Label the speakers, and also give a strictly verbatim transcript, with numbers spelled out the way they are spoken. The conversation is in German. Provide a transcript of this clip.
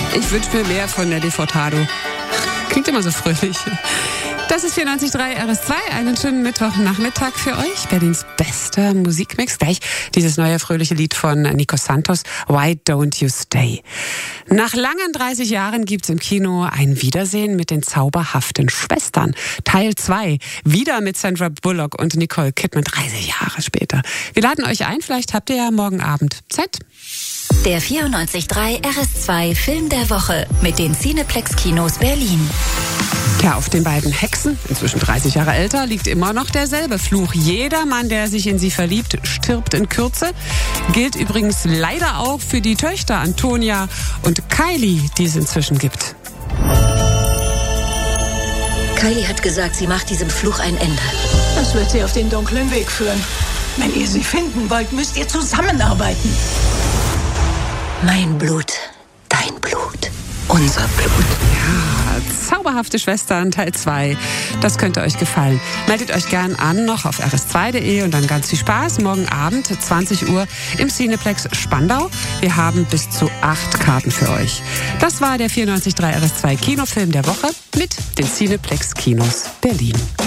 Speaker 1: Ich wünsche mir mehr von Nelly Furtado. Klingt immer so fröhlich. Das ist vierundneunzig Komma drei R S zwei. Einen schönen Mittwochnachmittag für euch. Berlins bester Musikmix. Gleich dieses neue fröhliche Lied von Nico Santos, Why Don't You Stay. Nach langen dreißig Jahren gibt's im Kino ein Wiedersehen mit den zauberhaften Schwestern. Teil zwei. Wieder mit Sandra Bullock und Nicole Kidman dreißig Jahre später. Wir laden euch ein. Vielleicht habt ihr ja morgen Abend Zeit.
Speaker 2: Der vierundneunzig Komma drei R S zwei Film der Woche mit den Cineplex Kinos Berlin.
Speaker 1: Ja, auf den beiden Hexen, inzwischen dreißig Jahre älter, liegt immer noch derselbe Fluch. Jeder Mann, der sich in sie verliebt, stirbt in Kürze. Gilt übrigens leider auch für die Töchter Antonia und Kylie, die es inzwischen gibt.
Speaker 2: Kylie hat gesagt, sie macht diesem Fluch ein Ende.
Speaker 3: Das wird sie auf den dunklen Weg führen. Wenn ihr sie finden wollt, müsst ihr zusammenarbeiten.
Speaker 2: Mein Blut, dein Blut, unser Blut.
Speaker 1: Ja, zauberhafte Schwestern, Teil zwei. Das könnte euch gefallen. Meldet euch gern an, noch auf r s zwei punkt de und dann ganz viel Spaß. Morgen Abend, zwanzig Uhr, im Cineplex Spandau. Wir haben bis zu acht Karten für euch. Das war der vierundneunzig Komma drei R S zwei Kinofilm der Woche mit den Cineplex Kinos Berlin.